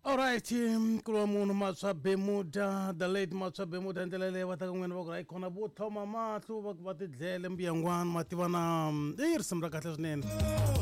Alright, kulo munhu Matswa Bemuda, the late Matswa Bemuda ndlela leyi va ta ka n'wina va ku ra ikhona vo thoma mahlo va ku va tidlele mbiyangwana ma tiva na risimu ra kahle swinene.